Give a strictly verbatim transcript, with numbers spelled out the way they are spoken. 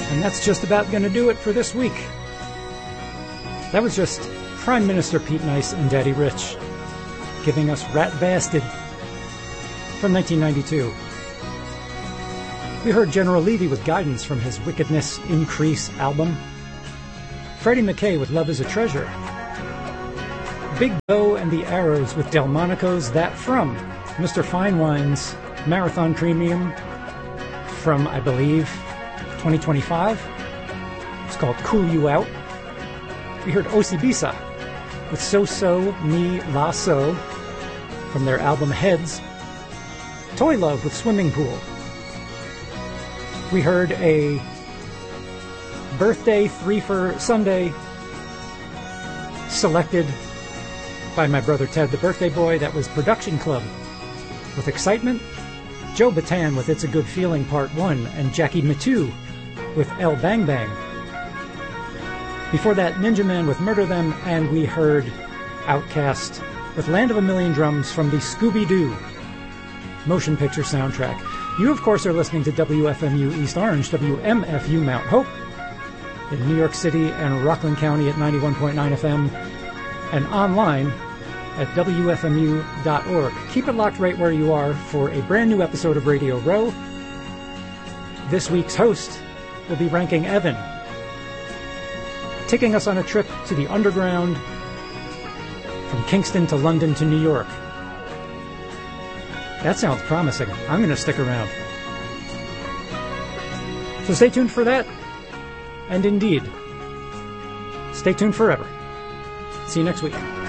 And that's just about going to do it for this week. That was just Prime Minister Pete Nice and Daddy Rich giving us Rat Bastard from nineteen ninety-two. We heard General Levy with Guidance from his Wickedness Increase album. Freddie McKay with Love is a Treasure. Big Bow and the Arrows with Delmonico's That From. Mister Fine Wine's Marathon Premium from, I believe, twenty twenty-five. It's called Cool You Out. We heard Osibisa with So So Mi La So from their album Heads. Toy Love with Swimming Pool. We heard a birthday three for Sunday selected by my brother Ted, the birthday boy. That was Production Club with Excitement, Joe Bataan with It's a Good Feeling Part one, and Jackie Mittoo with El Bang Bang. Before that, Ninja Man with Murder Them, and we heard Outkast with Land of a Million Drums from the Scooby-Doo motion picture soundtrack. You, of course, are listening to W F M U East Orange, W M F U Mount Hope, in New York City and Rockland County at ninety-one point nine F M, and online at W F M U dot org. Keep it locked right where you are for a brand new episode of Radio Row. This week's host will be Ranking Evan, taking us on a trip to the underground from Kingston to London to New York. That sounds promising. I'm going to stick around. So stay tuned for that. And indeed, stay tuned forever. See you next week.